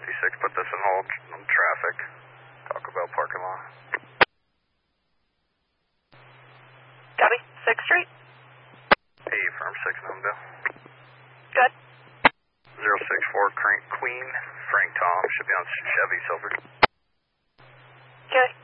Copy 6, put this in hold on traffic. Taco Bell parking lot. Copy, 6th Street. Hey, firm 6 Numdale. Good. 064 Queen, Frank Tom, should be on Chevy Silver. Okay.